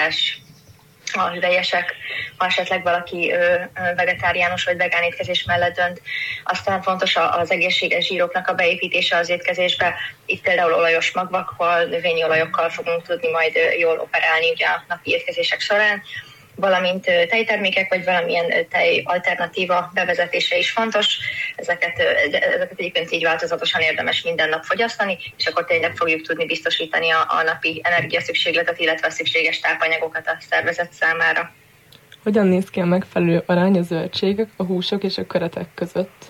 húsleves, a hüvelyesek, ha esetleg valaki vegetáriánus vagy vegán étkezés mellett dönt. Aztán fontos az egészséges zsíroknak a beépítése az étkezésbe. Itt például olajos magvakkal, növényi olajokkal fogunk tudni majd jól operálni ugye a napi étkezések során, valamint tejtermékek, vagy valamilyen tej alternatíva bevezetése is fontos. Ezeket egyébként így változatosan érdemes minden nap fogyasztani, és akkor tényleg fogjuk tudni biztosítani a napi energiaszükségletet, illetve a szükséges tápanyagokat a szervezet számára. Hogyan néz ki a megfelelő arány a zöldségek, a húsok és a köretek között?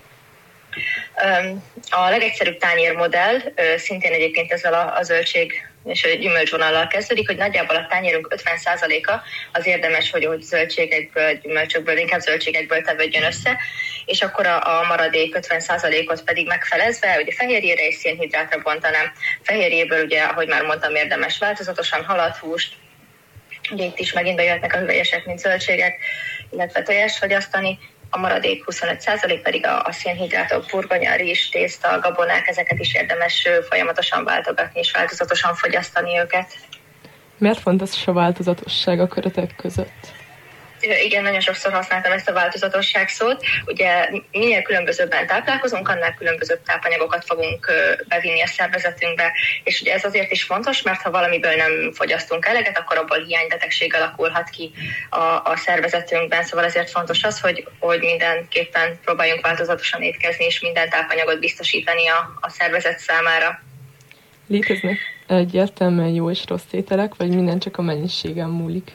A legegyszerűbb tányérmodell szintén egyébként ezzel a zöldség és a gyümölcsvonallal kezdődik, hogy nagyjából a tányérunk 50%-a az érdemes, hogy zöldségekből, gyümölcsökből, inkább zöldségekből tevődjön össze, és akkor a maradék 50%-ot pedig megfelezve, ugye fehérjére és szénhidrátra bontanám. Fehérjéből ugye, ahogy már mondtam, érdemes változatosan halat, húst, ugye itt is megint bejöhetnek a hüvelyesek, mint zöldségek, illetve tojást fogyasztani. A maradék 25% pedig a szénhidrátok, burgonya, rizs, tészta, gabonák, ezeket is érdemes folyamatosan váltogatni és változatosan fogyasztani őket. Miért fontos a változatosság a köretek között? Igen, nagyon sokszor használtam ezt a változatosság szót. Ugye minél különbözőbben táplálkozunk, annál különbözőbb tápanyagokat fogunk bevinni a szervezetünkbe, és ugye ez azért is fontos, mert ha valamiből nem fogyasztunk eleget, akkor abból hiánybetegség alakulhat ki a szervezetünkben, szóval ezért fontos az, hogy mindenképpen próbáljunk változatosan étkezni, és minden tápanyagot biztosítani a szervezet számára. Léteznek egyértelműen jó és rossz ételek, vagy minden csak a mennyiségen múlik?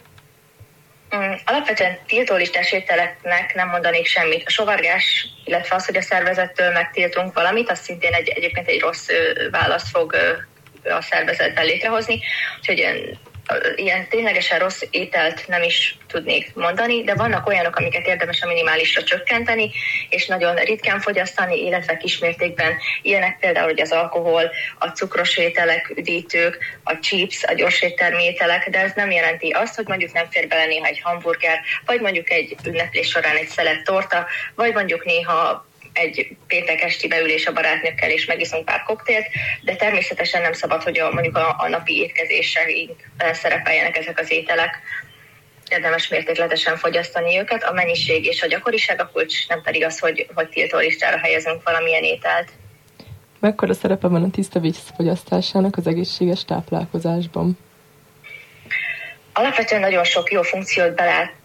Alapvetően tiltólistás ételeknek nem mondanék semmit. A sovargás, illetve az, hogy a szervezettől megtiltunk valamit, az szintén egyébként egy rossz választ fog a szervezetben létrehozni. Úgyhogy ilyen ténylegesen rossz ételt nem is tudnék mondani, de vannak olyanok, amiket érdemes a minimálisra csökkenteni, és nagyon ritkán fogyasztani, illetve kismértékben. Ilyenek például hogy az alkohol, a cukros ételek, üdítők, a chips, a gyors éttermi ételek, de ez nem jelenti azt, hogy mondjuk nem fér bele néha egy hamburger, vagy mondjuk egy ünneplés során egy szelet torta, vagy mondjuk néha egy péntek esti beülés a barátnőkkel, és megiszunk pár koktélt, de természetesen nem szabad, hogy mondjuk a napi étkezéseinkben szerepeljenek ezek az ételek. Érdemes mértékletesen fogyasztani őket. A mennyiség és a gyakoriság a kulcs, nem pedig az, hogy tiltólistára helyezünk valamilyen ételt. Mekkora szerepe van a tiszta víz fogyasztásának az egészséges táplálkozásban? Alapvetően nagyon sok jó funkciót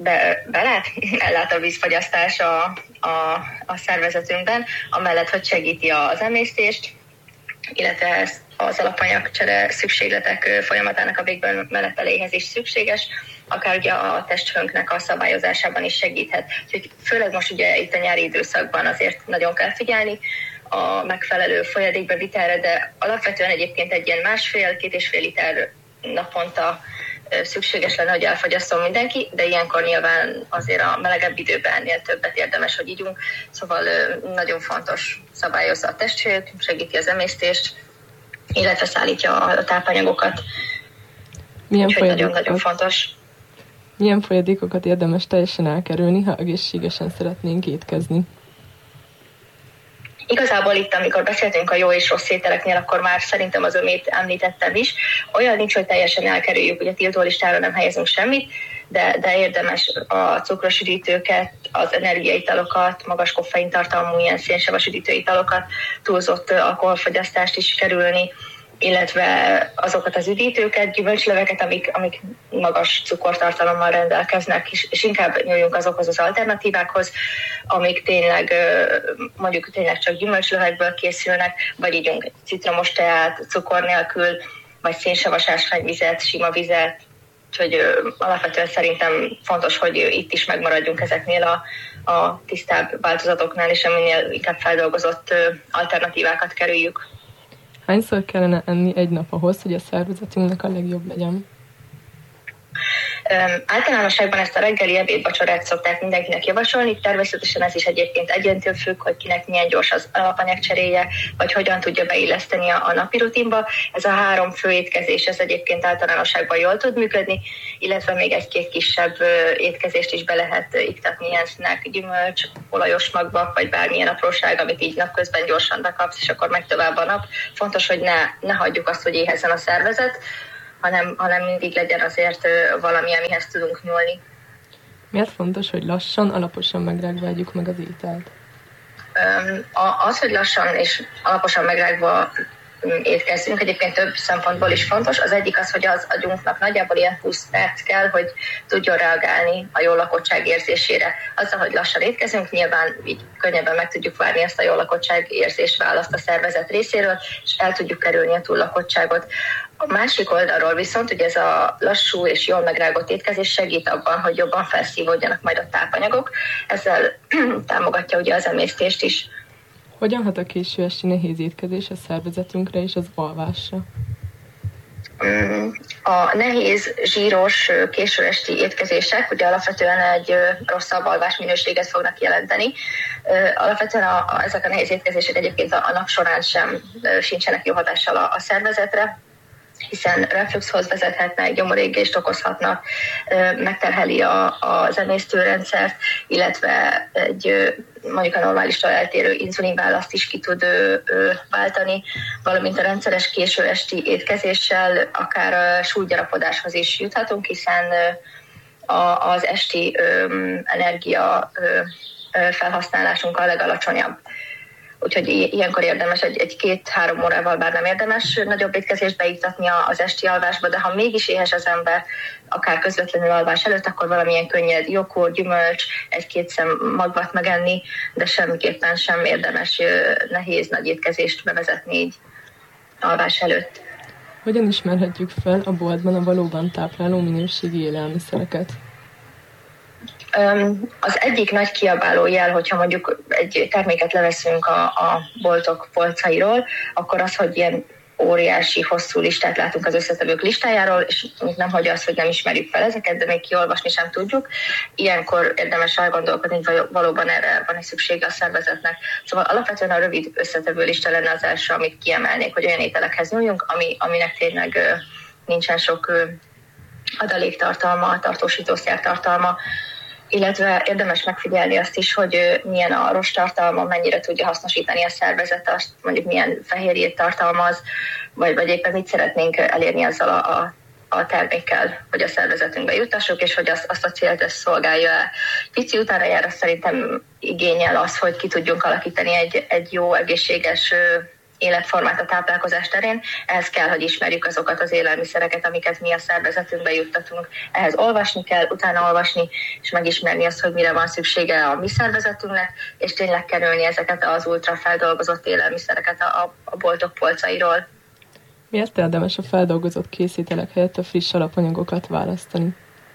ellát a vízfogyasztás a szervezetünkben, amellett, hogy segíti az emésztést, illetve az alapanyagcsere szükségletek folyamatának a végbemeneteléhez is szükséges, akár ugye a testhőnknek a szabályozásában is segíthet. Úgyhogy főleg most ugye itt a nyári időszakban azért nagyon kell figyelni a megfelelő folyadékbevitelre, de alapvetően egyébként egy ilyen 1,5-2,5 liter naponta szükséges lenne, hogy elfogyasztom mindenki, de ilyenkor nyilván azért a melegebb időben ennél többet érdemes, hogy ígyunk. Szóval nagyon fontos, szabályozza a testhőt, segíti az emésztést, illetve szállítja a tápanyagokat. Úgyhogy nagyon-nagyon fontos. Milyen folyadékokat érdemes teljesen elkerülni, ha egészségesen szeretnénk étkezni? Igazából itt, amikor beszéltünk a jó és rossz ételeknél, akkor már szerintem az ömét említettem is. Olyan nincs, hogy teljesen elkerüljük, ugye tiltólistára nem helyezünk semmit, de érdemes a cukros üdítőket, az energiaitalokat, magas koffeintartalmú ilyen szénsavas üdítőitalokat, túlzott alkoholfogyasztást is kerülni, illetve azokat az üdítőket, gyümölcsleveket, amik magas cukortartalommal rendelkeznek, és inkább nyúljunk azokhoz az alternatívákhoz, amik mondjuk tényleg csak gyümölcslevekből készülnek, vagy ígyunk citromos teát, cukor nélkül, vagy szénsavas ásványvizet, sima vizet. Úgyhogy alapvetően szerintem fontos, hogy itt is megmaradjunk ezeknél a tisztább változatoknál, és minél inkább feldolgozott alternatívákat kerüljük. Hányszor kellene enni egy nap ahhoz, hogy a szervezetünknek a legjobb legyen? Általánosságban ezt a reggeli ebédvacsorát szokták mindenkinek javasolni, természetesen ez is egyébként egyéntől függ, hogy kinek milyen gyors az alapanyagcseréje, vagy hogyan tudja beilleszteni a napi rutinba. Ez a 3 fő étkezés, ez egyébként általánosságban jól tud működni, illetve még 1-2 kisebb étkezést is be lehet iktatni, ilyen snack, gyümölcs, olajos magvak, vagy bármilyen apróság, amit így napközben gyorsan bekapsz, és akkor megy tovább a nap. Fontos, hogy ne hagyjuk azt, hogy éhezzen a szervezet. hanem mindig legyen azért valami, amihez tudunk nyúlni. Miért fontos, hogy lassan, alaposan megrágváljuk meg az ételt? Az, hogy lassan és alaposan megrágva étkezzünk, egyébként több szempontból is fontos. Az egyik az, hogy az agyunknak nagyjából ilyen 20 perc kell, hogy tudjon reagálni a jól lakottság érzésére. Azzal, hogy lassan étkezünk, nyilván így könnyebben meg tudjuk várni ezt a jól lakottság érzés választ a szervezet részéről, és el tudjuk kerülni a túllakottságot. A másik oldalról viszont, hogy ez a lassú és jól megrágott étkezés segít abban, hogy jobban felszívódjanak majd a tápanyagok. Ezzel támogatja ugye az emésztést is. Hogyan hat a késő esti nehéz étkezés a szervezetünkre és az alvásra? A nehéz, zsíros, késő esti étkezések ugye alapvetően egy rosszabb alvásminőséget fognak jelenteni. Alapvetően ezek a nehéz étkezések egyébként a nap során sincsenek jó hatással a szervezetre, hiszen refluxhoz vezethetnek, gyomorégést okozhatnak, megterheli az emésztőrendszert, illetve mondjuk a normálistól eltérő inzulinválaszt is ki tud váltani, valamint a rendszeres késő esti étkezéssel akár súlygyarapodáshoz is juthatunk, hiszen az esti energia felhasználásunk a legalacsonyabb. Úgyhogy ilyenkor érdemes egy 2-3 órával, bár nem érdemes nagyobb étkezést beiktatni az esti alvásba, de ha mégis éhes az ember, akár közvetlenül alvás előtt, akkor valamilyen könnyed joghurt, gyümölcs, 1-2 szem magvat megenni, de semmiképpen sem érdemes nehéz nagy étkezést bevezetni így alvás előtt. Hogyan ismerhetjük fel a boltban a valóban tápláló minőségi élelmiszereket? Az egyik nagy kiabáló jel, hogyha mondjuk egy terméket leveszünk a boltok polcairól, akkor az, hogy ilyen óriási, hosszú listát látunk az összetevők listájáról, és nem hagyja azt, hogy nem ismerjük fel ezeket, de még kiolvasni sem tudjuk. Ilyenkor érdemes elgondolkodni, hogy valóban erre van egy szüksége a szervezetnek. Szóval alapvetően a rövid összetevő lista lenne az első, amit kiemelnék, hogy olyan ételekhez nyúljunk, aminek tényleg nincsen sok adaléktartalma, tartósítószertartalma, illetve érdemes megfigyelni azt is, hogy milyen a rosttartalma, mennyire tudja hasznosítani a szervezet, azt mondjuk milyen fehérjét tartalmaz, vagy éppen mit szeretnénk elérni azzal a termékkel, hogy a szervezetünkbe juttassuk, és hogy azt a célt ezt szolgálja el. Pici utána jár, szerintem igényel az, hogy ki tudjunk alakítani egy jó, egészséges életformát a táplálkozás terén. Ehhez kell, hogy ismerjük azokat az élelmiszereket, amiket mi a szervezetünkbe juttatunk. Ehhez olvasni kell, utána olvasni, és megismerni azt, hogy mire van szüksége a mi szervezetünknek, és tényleg kerülni ezeket az ultrafeldolgozott élelmiszereket a boltok polcairól. Miért érdemes a feldolgozott készételek helyett a friss alapanyagokat választani?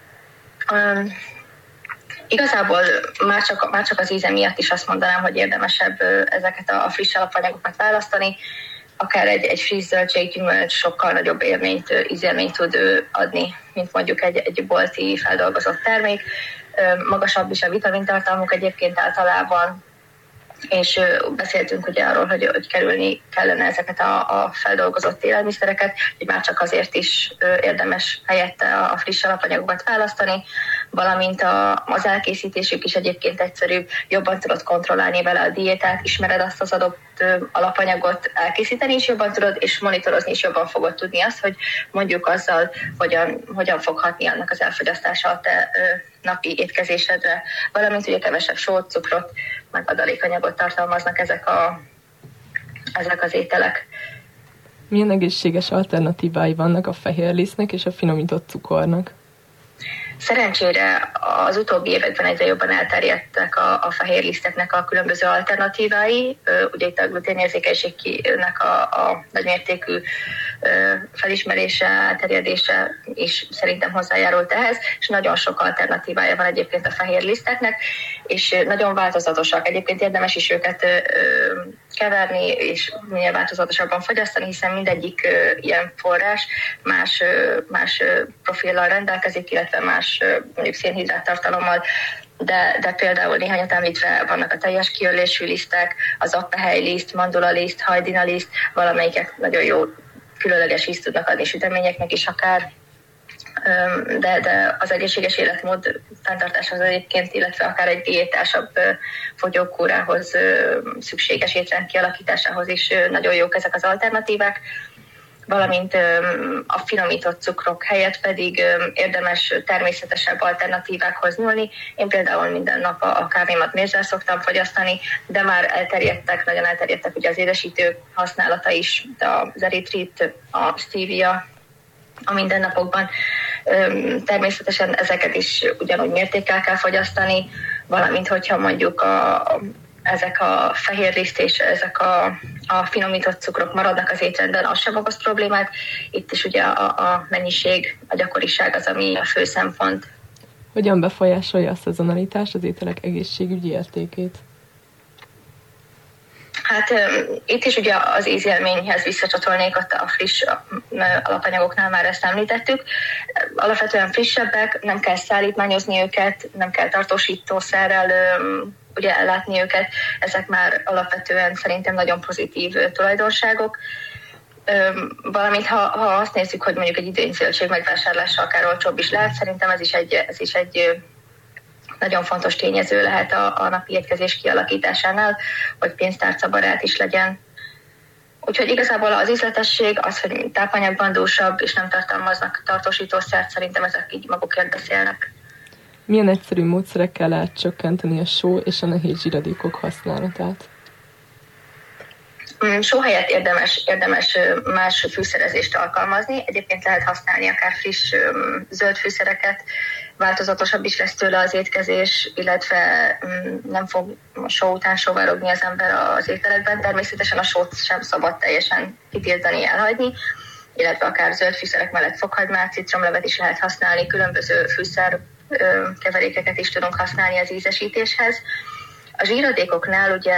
Igazából már csak az íze miatt is azt mondanám, hogy érdemesebb ezeket a friss alapanyagokat választani. Akár egy friss zöldséggyümölcs sokkal nagyobb ízélményt tud adni, mint mondjuk egy bolti feldolgozott termék. Magasabb is a vitamintartalmuk egyébként általában, és beszéltünk ugye arról, hogy kerülni kellene ezeket a feldolgozott élelmiszereket, hogy már csak azért is érdemes helyette a friss alapanyagokat választani, valamint az elkészítésük is egyébként egyszerűbb, jobban tudod kontrollálni vele a diétát, ismered azt az adott alapanyagot, elkészíteni is jobban tudod, és monitorozni is jobban fogod tudni azt, hogy mondjuk azzal hogyan fog hatni annak az elfogyasztása a te napi étkezésedre, valamint ugye kevesebb sót, cukrot, meg adalékanyagot tartalmaznak ezek az ételek. Milyen egészséges alternatívái vannak a fehérlisztnek és a finomított cukornak? Szerencsére az utóbbi években egyre jobban elterjedtek a fehérliszteknek a különböző alternatívái. Ugye itt a gluténérzékenységnek a nagymértékű felismerése, terjedése is szerintem hozzájárult ehhez, és nagyon sok alternatívája van egyébként a fehérliszteknek, és nagyon változatosak. Egyébként érdemes is őket keverni, és minél változatosabban fogyasztani, hiszen mindegyik ilyen forrás más profillal rendelkezik, illetve más mondjuk szénhidrát tartalommal, de például néhányat említve vannak a teljes kiölésű lisztek, az appehelyliszt, mandulaliszt, hajdinaliszt, valamelyikek nagyon jó különleges ízt tudnak adni süteményeknek is akár, de az egészséges életmód fenntartásához egyébként, illetve akár egy diétásabb fogyókúrához szükséges étrend kialakításához is nagyon jók ezek az alternatívák. valamint a finomított cukrok helyett pedig érdemes természetesebb alternatívákhoz nyúlni. Én például minden nap a kávémat mézzel szoktam fogyasztani, de már nagyon elterjedtek ugye az édesítő használata is, az eritrit, a stevia a mindennapokban. Természetesen ezeket is ugyanúgy mértékkel kell fogyasztani, valamint hogyha mondjuk ezek a fehérliszt és ezek a finomított cukrok maradnak az étrendben, az sem okoz problémát. Itt is ugye a mennyiség, a gyakoriság az, ami a fő szempont. Hogyan befolyásolja a szezonalitás az ételek egészségügyi értékét? Hát itt is ugye az ízélményhez visszacsatolnék, ott a friss alapanyagoknál már ezt említettük. Alapvetően frissebbek, nem kell szállítmányozni őket, nem kell tartósítószerrel ugye ellátni őket. Ezek már alapvetően szerintem nagyon pozitív tulajdonságok. Valamint ha azt nézzük, hogy mondjuk egy idény zöldség megvásárlása akár olcsóbb is lehet, szerintem ez is egy nagyon fontos tényező lehet a napi étkezés kialakításánál, hogy pénztárcabarát is legyen. Úgyhogy igazából az ízletesség, az, hogy tápanyagban dúsabb és nem tartalmaznak tartósítószert, szerintem ezek így magukért beszélnek. Milyen egyszerű módszerekkel lehet csökkenteni a só és a nehéz zsiradékok használatát? Só helyett érdemes más fűszerezést alkalmazni. Egyébként lehet használni akár friss zöld fűszereket, változatosabb is lesz tőle az étkezés, illetve nem fog só után sóvárogni az ember az ételekben. Természetesen a sót sem szabad teljesen kitiltani, elhagyni, illetve akár zöld fűszerek mellett fokhagymát, citromlevet is lehet használni, különböző fűszer keverékeket is tudunk használni az ízesítéshez. A zsíradékoknál ugye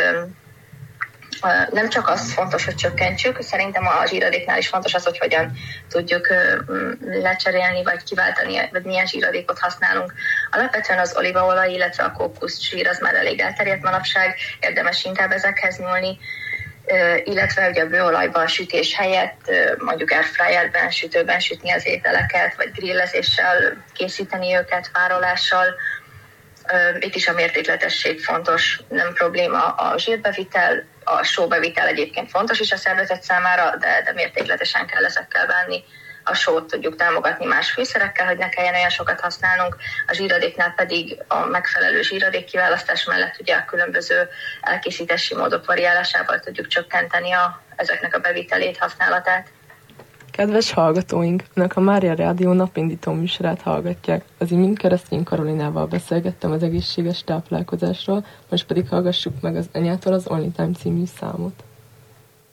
nem csak az fontos, hogy csökkentsük, szerintem a zsíradéknál is fontos az, hogy hogyan tudjuk lecserélni, vagy kiváltani, vagy milyen zsíradékot használunk. Alapvetően az olívaolaj, illetve a kókuszsír az már elég elterjedt manapság, érdemes inkább ezekhez nyúlni, illetve ugye a bőolajban sütés helyett mondjuk airfryerben, sütőben sütni az ételeket, vagy grillezéssel készíteni őket, párolással. Itt is a mértékletesség fontos, nem probléma a zsírbevitel, a sóbevitel egyébként fontos is a szervezet számára, de mértékletesen kell ezekkel bánni. A sót tudjuk támogatni más fűszerekkel, hogy ne kelljen olyan sokat használnunk. A zsíradéknál pedig a megfelelő zsíradék kiválasztás mellett ugye a különböző elkészítési módok variálásával tudjuk csökkenteni ezeknek a bevitelét, használatát. Kedves hallgatóink, Önök a Mária Rádió napindító műsorát hallgatják. Az imént Keresztény Karolinával beszélgettem az egészséges táplálkozásról, most pedig hallgassuk meg az Anyától az Only Time című számot.